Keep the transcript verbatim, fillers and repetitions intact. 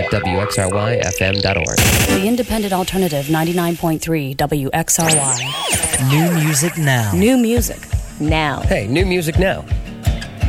W X R Y F M dot org. The Independent Alternative ninety-nine point three W X R Y. New music now. New music now. Hey, new music now.